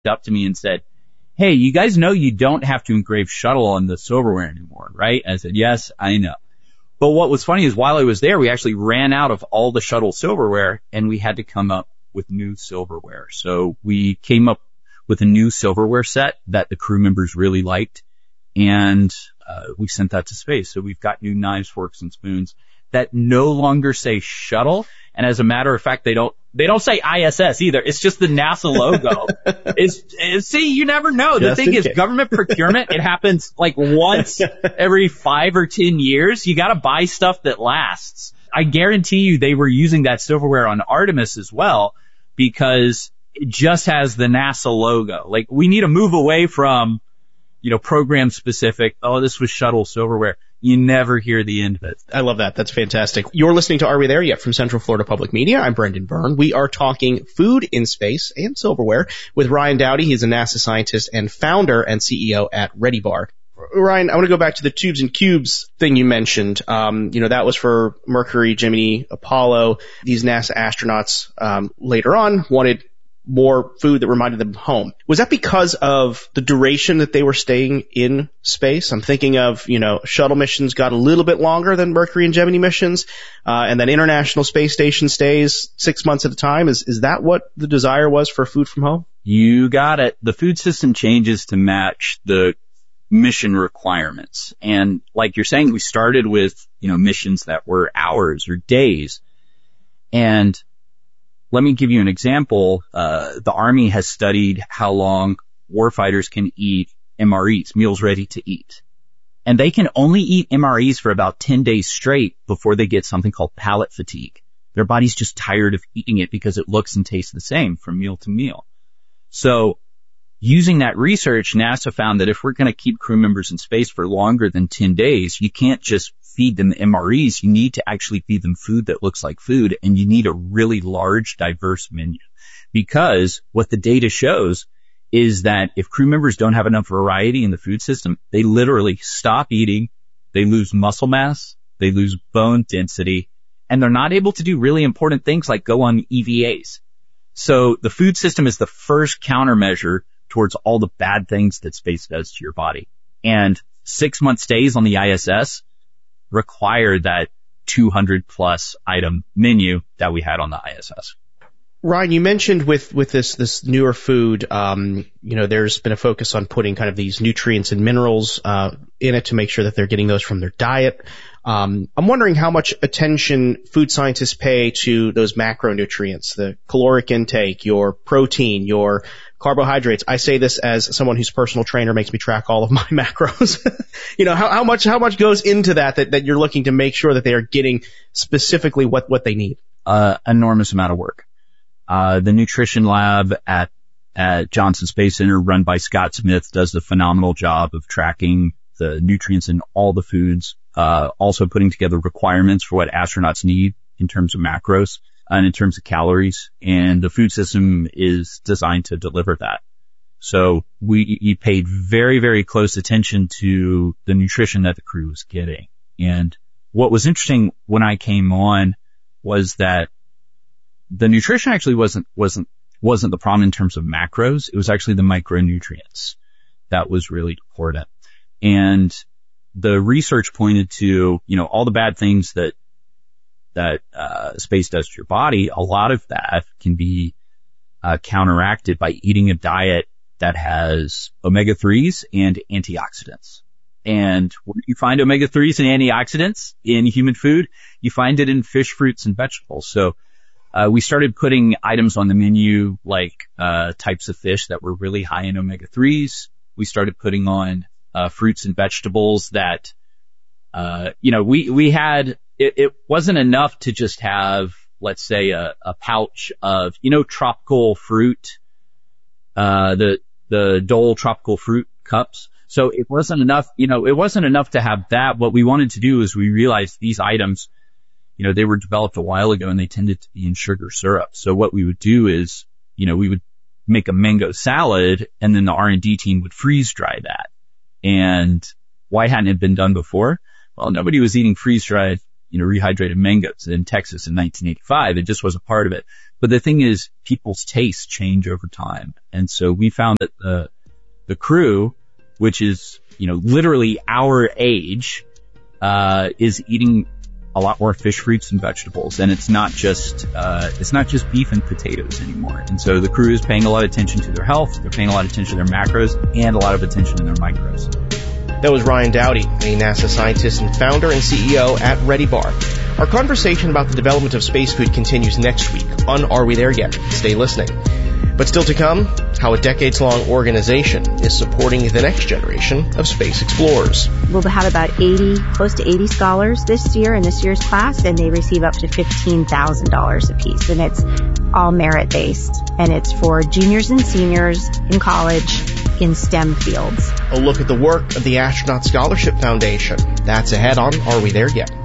up to me and said, hey, you guys know you don't have to engrave shuttle on the silverware anymore, right? I said, yes, I know. But what was funny is while I was there, we actually ran out of all the shuttle silverware and we had to come up with new silverware. So we came up with a new silverware set that the crew members really liked, and we sent that to space. So we've got new knives, forks, and spoons that no longer say shuttle. And as a matter of fact, they don't say ISS either. It's just the NASA logo. See, you never know. The thing is, government procurement, it happens like once every 5 or 10 years. You got to buy stuff that lasts. I guarantee you they were using that silverware on Artemis as well, because it just has the NASA logo. Like, we need to move away from, program specific. Oh, this was shuttle silverware. You never hear the end of it. I love that. That's fantastic. You're listening to Are We There Yet? From Central Florida Public Media. I'm Brendan Byrne. We are talking food in space and silverware with Ryan Dowdy. He's a NASA scientist and founder and CEO at ReadyBar. Ryan, I want to go back to the tubes and cubes thing you mentioned. That was for Mercury, Gemini, Apollo. These NASA astronauts later on wanted more food that reminded them of home. Was that because of the duration that they were staying in space? I'm thinking of, shuttle missions got a little bit longer than Mercury and Gemini missions, and then International Space Station stays 6 months at a time. Is that what the desire was for food from home? You got it. The food system changes to match the mission requirements. And like you're saying, we started with, missions that were hours or days. And let me give you an example. The Army has studied how long warfighters can eat MREs, meals ready to eat. And they can only eat MREs for about 10 days straight before they get something called palate fatigue. Their body's just tired of eating it because it looks and tastes the same from meal to meal. So using that research, NASA found that if we're going to keep crew members in space for longer than 10 days, you can't just feed them MREs. You need to actually feed them food that looks like food, and you need a really large, diverse menu. Because what the data shows is that if crew members don't have enough variety in the food system, they literally stop eating, they lose muscle mass, they lose bone density, and they're not able to do really important things like go on EVAs. So the food system is the first countermeasure towards all the bad things that space does to your body. And 6 month stays on the ISS required that 200 plus item menu that we had on the ISS. Ryan, you mentioned with this newer food, there's been a focus on putting kind of these nutrients and minerals in it to make sure that they're getting those from their diet. I'm wondering how much attention food scientists pay to those macronutrients, the caloric intake, your protein, your carbohydrates. I say this as someone whose personal trainer makes me track all of my macros. How much goes into that you're looking to make sure that they are getting specifically what they need? Enormous amount of work. The nutrition lab at Johnson Space Center, run by Scott Smith, does a phenomenal job of tracking the nutrients in all the foods, also putting together requirements for what astronauts need in terms of macros and in terms of calories. And the food system is designed to deliver that. So we paid very, very close attention to the nutrition that the crew was getting. And what was interesting when I came on was that the nutrition actually wasn't the problem in terms of macros. It was actually the micronutrients that was really important. And the research pointed to, all the bad things that space does to your body. A lot of that can be counteracted by eating a diet that has omega-3s and antioxidants. And where do you find omega-3s and antioxidants in human food? You find it in fish, fruits, and vegetables. So we started putting items on the menu like types of fish that were really high in omega-3s. We started putting on fruits and vegetables that, we had, it wasn't enough to just have, let's say, a pouch of, tropical fruit, the Dole tropical fruit cups. So it wasn't enough, to have that. What we wanted to do is we realized these items, they were developed a while ago and they tended to be in sugar syrup. So what we would do is, we would make a mango salad and then the R&D team would freeze dry that. And why hadn't it been done before? Well, nobody was eating freeze dried, rehydrated mangoes in Texas in 1985. It just wasn't part of it. But the thing is, people's tastes change over time. And so we found that the crew, which is, literally our age, is eating a lot more fish, fruits, and vegetables. And it's not just beef and potatoes anymore. And so the crew is paying a lot of attention to their health. They're paying a lot of attention to their macros and a lot of attention to their micros. That was Ryan Dowdy, a NASA scientist and founder and CEO at Ready Bar. Our conversation about the development of space food continues next week on Are We There Yet? Stay listening. But still to come, how a decades-long organization is supporting the next generation of space explorers. We'll have about close to 80 scholars this year in this year's class, and they receive up to $15,000 apiece. And it's all merit-based, and it's for juniors and seniors in college in STEM fields. A look at the work of the Astronaut Scholarship Foundation. That's ahead on Are We There Yet?